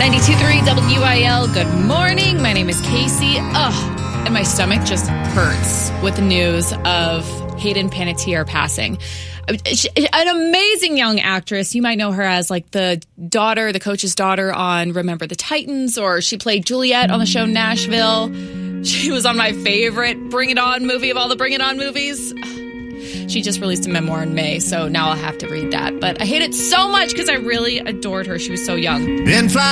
92.3 WIL. Good morning. My name is Casey. And my stomach just hurts with the news of Hayden Panettiere passing. An amazing young actress. You might know her as like the coach's daughter on Remember the Titans, or she played Juliet on the show Nashville. She was on my favorite Bring It On movie of all the Bring It On movies. She just released a memoir in May, so now I'll have to read that. But I hate it so much because I really adored her. She was so young.